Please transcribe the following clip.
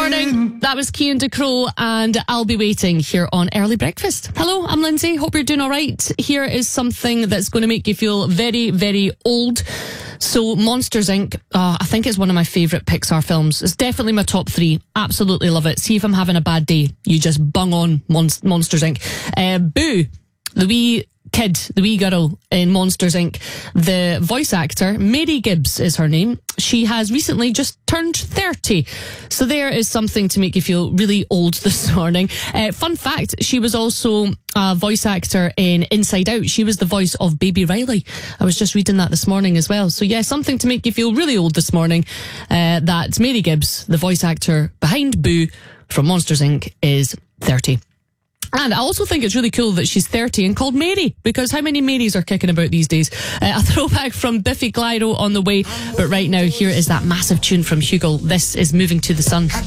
morning. That was Cian DeCrow and I'll Be Waiting here on Early Breakfast. Hello, I'm Lindsay. Hope you're doing all right. Here is something that's going to make you feel very, very old. So, Monsters, Inc. I think it's one of my favourite Pixar films. It's definitely my top 3. Absolutely love it. See if I'm having a bad day, you just bung on Monsters, Inc. Boo, the wee kid, the wee girl in Monsters, Inc. The voice actor, Mary Gibbs is her name. She has recently just turned 30. So there is something to make you feel really old this morning. Fun fact, she was also a voice actor in Inside Out. She was the voice of Baby Riley. I was just reading that this morning as well. So yeah, something to make you feel really old this morning. That Mary Gibbs, the voice actor behind Boo from Monsters, Inc. is 30. And I also think it's really cool that she's 30 and called Mary, because how many Marys are kicking about these days? A throwback from Biffy Clyro on the way. But right now, here is that massive tune from Hugo. This is Moving to the Sun.